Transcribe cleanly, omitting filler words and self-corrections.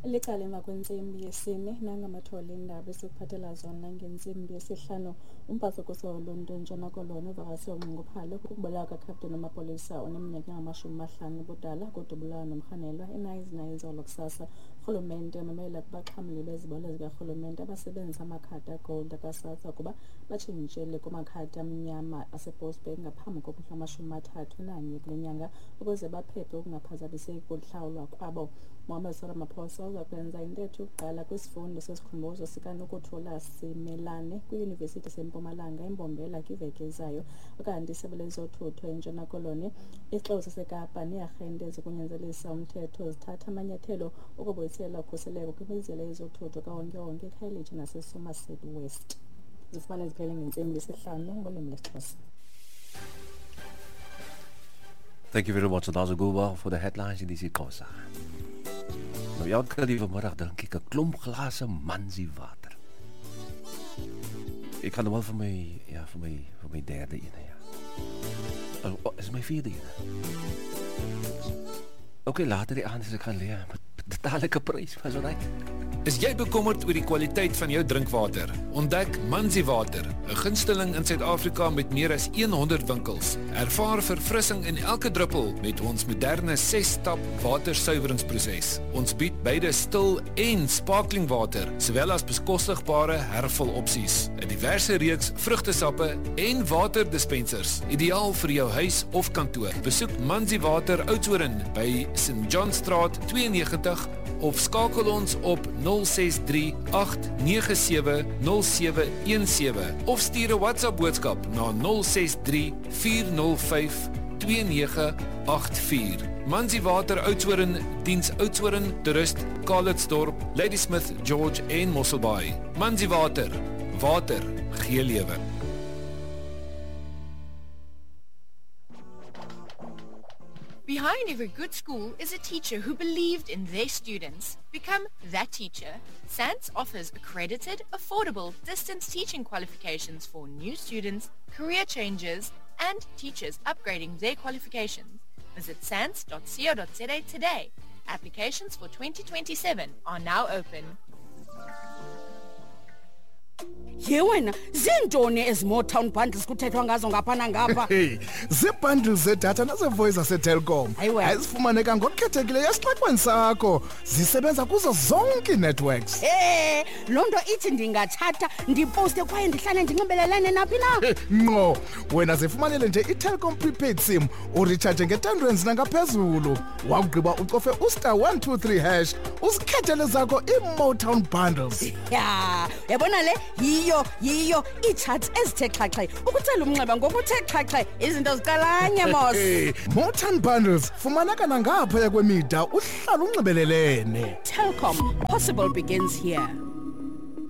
Liqale emva kwentsimbi yesine nangamathole eendaba esikuphathela zona ngentsimbi yesihlanu. Umphathiswa woluntu eNtshona Koloni uvakasiwe unxunguphalo ukubulawa kakapteni wamapolisa oneminyaka engama-50 ubudala kodwa ubulawa nomrhanelwa izolo kusasa. Urhulumente umemela kubaxhamli bezibalo zikarhulumente abasebenzisa amakhadi agold akaSASSA ukuba batshintshele kumakhadi amnyama asePostbank ngaphambi kokuhla 31 kule nyanga ukuze baphephe ukungaphazamiseki kokuhlawulwa kwabo. Mohammed Ramaphosa uza kwenza intetho yokuqala kwisifundo sesikhumbuzo sikaNokuthula Simelane kwiYunivesithi eseMpumalanga eMbombela kwiveki ezayo. Ukanti isebe lezothutho eNtshona Koloni, iXhosa seKapa neearhente zikunyanzelisa umthetho zithatha amanyathelo ukubuyisela ukhuseleko kwimizila yezothutho kawonke-wonke eKhayelitsha naseSomerset West. Zifumane ziphele ngentsimbi yesihlanu ngolwimi lesiXhosa. Thank you very much, Nazaguba, for the headlines in isiXhosa. Nou, elke liewe middag drink ek 'n klomp glase Manzi water. Ek gaan nou wel vir my derde ene, ja. Oh, is my vierde ene. Okay, later die aand as ek gaan leer, betaal ek 'n prys, was dit reg? Is jy bekommerd oor die kwaliteit van jou drinkwater? Ontdek Manzi Water, 'n gunsteling in Suid-Afrika met meer as 100 winkels. Ervaar verfrissing in elke druppel met ons moderne 6-stap watersuiweringsproses. Ons bied beide stil en sparkling water, sowel as bekostigbare hervulopsies. 'n Diverse reeks vrugtesappe en waterdispensers, ideaal vir jou huis of kantoor. Besoek Manzi Water Oudtshoorn by St. John Straat 92 of skakel ons op 063-897-0717 of stuur 'n WhatsApp boodskap na 063-405-2984. Manzi Water Oudtshoorn diens Oudtshoorn, Toerist, Calitzdorp, Ladysmith, George en Mosselbaai. Manzi Water, water gee lewe. Behind every good school is a teacher who believed in their students. Become that teacher. SANS offers accredited, affordable distance teaching qualifications for new students, career changers, and teachers upgrading their qualifications. Visit sans.co.za today. Applications for 2027 are now open. Yewena, zintoni eziMotown bundles kuthethwa ngazo ngapha nangapha? Hey, zibundles zedatha nazevoice zaseTelkom. Ayizifumaneka ngokukhethekileyo esixaxweni sakho. Zisebenza kuzo zonke networks. Lonto ithi ndingathatha ndiposte kwaye ndihlale ndinxibelelane naphi na? Ngqo, wena zifumanele nje iTelkom prepaid sim urecharge nge-R10 nangaphezulu. Wakugqiba ucofe *123# uzikhethele zakho iMotown bundles. Ya, yabona le yiyo ii-charts ezithe xhaxhe ukutsela umnxeba ngokuthe xhaxhe izinto ziqalanye mos. Motown bundles fumaneka nangaphaya kwemida uhlala unxibelelene. Telkom, possible begins here.